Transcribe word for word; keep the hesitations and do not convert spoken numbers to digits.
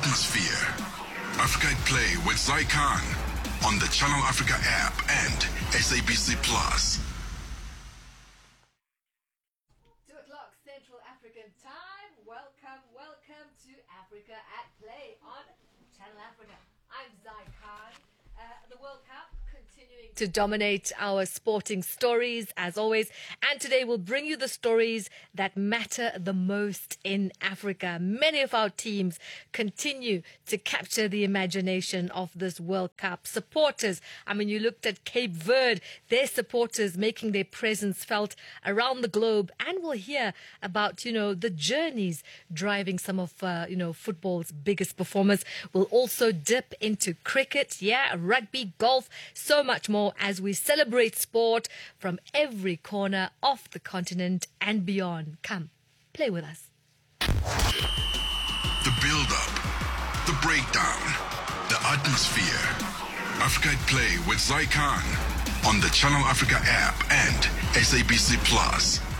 atmosphere. Africa at Play with Zai Khan on the Channel Africa app and S A B C Plus. Two o'clock Central African time. Welcome, welcome to Africa at Play on Channel Africa. I'm Zai Khan. Uh, the World Cup continuing to dominate our sporting stories as always, and today we'll bring you the stories that matter the most in Africa. Many of our teams continue to capture the imagination of this World Cup. Supporters, I mean, you looked at Cape Verde, their supporters making their presence felt around the globe, and we'll hear about, you know, the journeys driving some of, uh, you know, football's biggest performers. We'll also dip into cricket, yeah, rugby, golf, so much more as we celebrate sport from every corner of the continent and beyond. Come, play with us. The build-up, the breakdown, the atmosphere. Africa at Play with Zai Khan on the Channel Africa app and S A B C Plus.